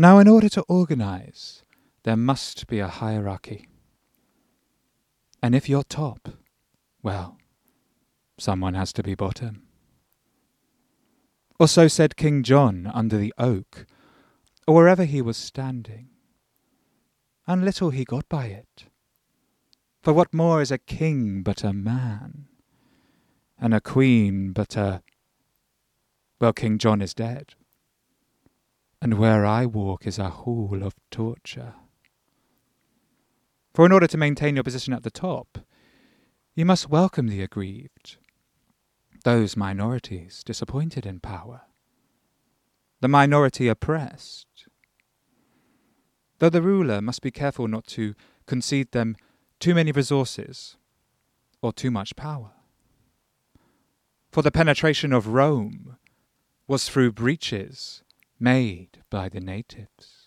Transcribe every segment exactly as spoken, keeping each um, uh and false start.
Now, in order to organize, there must be a hierarchy. And if you're top, well, someone has to be bottom. Or so said King John under the oak, or wherever he was standing. And little he got by it. For what more is a king but a man, and a queen but a... Well, King John is dead, and where I walk is a hall of torture. For in order to maintain your position at the top, you must welcome the aggrieved, those minorities disappointed in power, the minority oppressed, though the ruler must be careful not to concede them too many resources or too much power. For the penetration of Rome was through breaches made by the natives.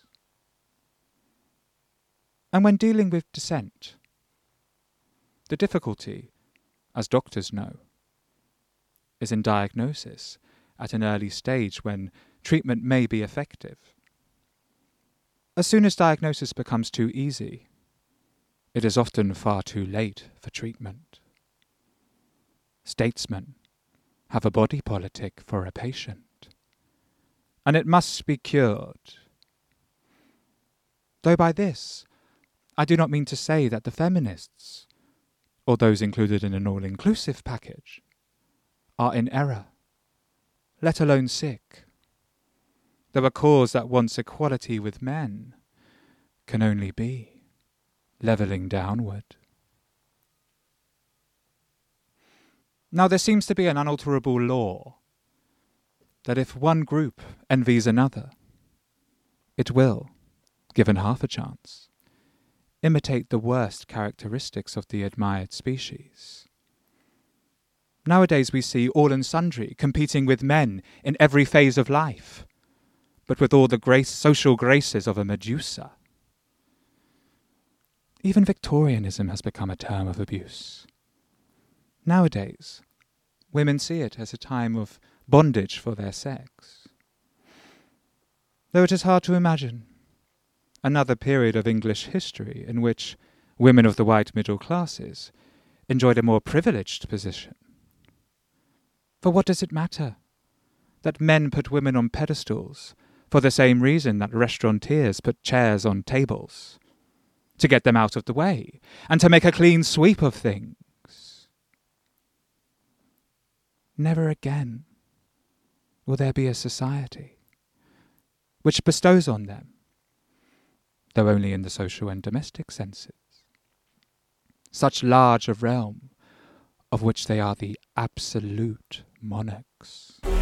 And when dealing with dissent, the difficulty, as doctors know, is in diagnosis at an early stage when treatment may be effective. As soon as diagnosis becomes too easy, it is often far too late for treatment. Statesmen have a body politic for a patient, and it must be cured. Though by this, I do not mean to say that the feminists, or those included in an all-inclusive package, are in error, let alone sick. Though a cause that wants equality with men can only be levelling downward. Now there seems to be an unalterable law that if one group envies another, it will, given half a chance, imitate the worst characteristics of the admired species. Nowadays we see all and sundry competing with men in every phase of life, but with all the grace, social graces of a Medusa. Even Victorianism has become a term of abuse. Nowadays, women see it as a time of bondage for their sex. Though it is hard to imagine another period of English history in which women of the white middle classes enjoyed a more privileged position. For what does it matter that men put women on pedestals for the same reason that restaurateurs put chairs on tables, to get them out of the way and to make a clean sweep of things? Never again will there be a society which bestows on them, though only in the social and domestic senses, such large a realm of which they are the absolute monarchs.